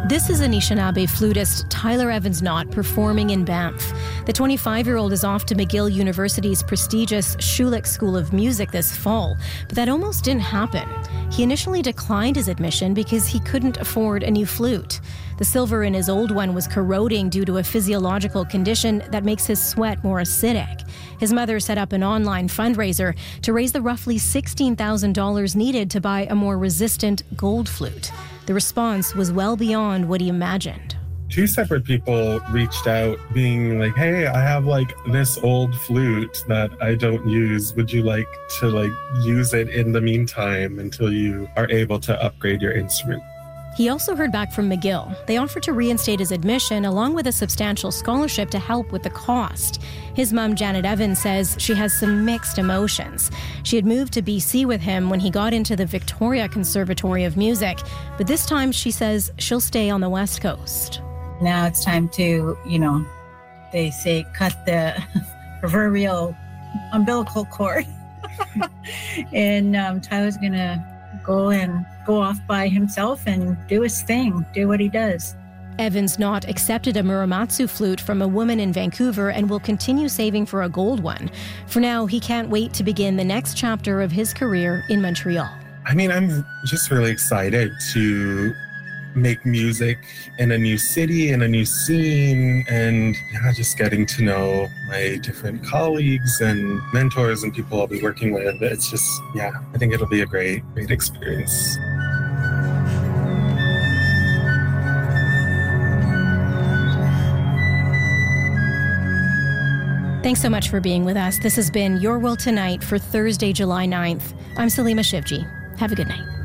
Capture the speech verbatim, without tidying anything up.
This is Anishinaabe flutist Tyler Evans-Knott performing in Banff. The twenty-five-year-old is off to McGill University's prestigious Schulich School of Music this fall, but that almost didn't happen. He initially declined his admission because he couldn't afford a new flute. The silver in his old one was corroding due to a physiological condition that makes his sweat more acidic. His mother set up an online fundraiser to raise the roughly sixteen thousand dollars needed to buy a more resistant gold flute. The response was well beyond what he imagined. Two separate people reached out being like, hey, I have like this old flute that I don't use. Would you like to like use it in the meantime until you are able to upgrade your instrument? He also heard back from McGill. They offered to reinstate his admission along with a substantial scholarship to help with the cost. His mom, Janet Evans, says she has some mixed emotions. She had moved to B C with him when he got into the Victoria Conservatory of Music, but this time she says she'll stay on the West Coast. Now it's time to, you know, they say cut the proverbial umbilical cord. and um, Tyler's going to go and go off by himself and do his thing, do what he does. Evans-Knott accepted a Muramatsu flute from a woman in Vancouver and will continue saving for a gold one. For now, he can't wait to begin the next chapter of his career in Montreal. I mean, I'm just really excited to make music in a new city, in a new scene, and yeah, just getting to know my different colleagues and mentors and people I'll be working with. It's just, yeah, I think it'll be a great, great experience. Thanks so much for being with us. This has been Your World Tonight for Thursday, July ninth. I'm Salima Shivji. Have a good night.